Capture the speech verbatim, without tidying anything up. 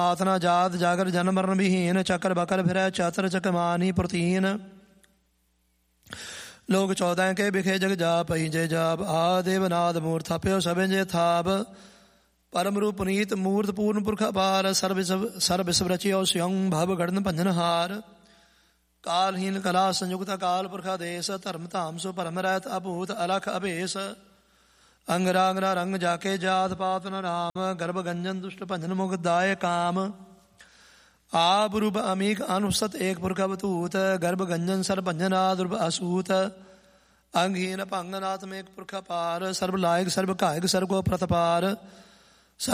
ਹਾਥ ਨਾ ਜਾਤ ਜਾਗਰ ਜਨਮ ਮਰਨ ਵਿਹੀਨ। ਚੱਕਰ ਬਕਰ ਫਿਰੈ ਚਾਤਰ ਚਕਮਾਨੀ ਪ੍ਰਤੀਨ। ਲੋਕ ਚੌਦਾਂ ਕੇ ਵਿਖੇ ਜਗ ਜਾਪ ਪਈ ਜੇ ਜਾਪ। ਆ ਦੇਵਨਾਦ ਮੂਰਤ ਥਾਪਿਓ ਸਭੇ ਜੇ ਥਾਪ। ਪਰਮ ਰੂਪ ਪੁਨੀਤ ਮੂਰਤ ਪੂਰਨ ਪੁਰਖ ਅਪਾਰ। ਸਰਬ ਸਰਬ ਵਿਸਵ ਰਚਿਓ ਸਿਉਂ ਭਵ ਗੜਨ ਭੰਜਨ ਹਾਰ। ਕਾਲਹੀਨ ਕਲਾ ਸੰਯੁਕਤ ਅਕਾਲ ਪੁਰਖ ਆਦੇਸ। ਧਰਮ ਧਾਮ ਸੋ ਭਰਮ ਰਹਿਤ ਅਭੂਤ ਅਲਖ ਅਭੇਸ। ਅੰਗ ਰਾਗ ਰਾ ਰੰਗ ਜਾਕੇ ਜਾਤ ਪਾਤ ਨ ਰਾਮ। ਗਰਭ ਗੰਜਨ ਦੁਸ਼ਟ ਭੰਜਨ ਮੁਗ ਦਾਏ ਕਾਮ। ਆਪ ਰੂਪ ਅਮੀਕ ਅਨੁਸਤ ਏਕ ਪੁਰਖ ਅਵਤੂਤ। ਗਰਭ ਗੰਜਨ ਸਰ ਭੰਜਨ ਆਦੁਰਭ ਅਸੂਤ। ਅੰਗਹੀਨ ਭੰਗਨਾਥ ਮੇਕ ਪੁਰਖ ਅਪਾਰ। ਸਰਬ ਲਾਇਕ ਸਰਬ ਕਾਇਕ ਸਰਗੋ ਪ੍ਰਤਪਾਰ।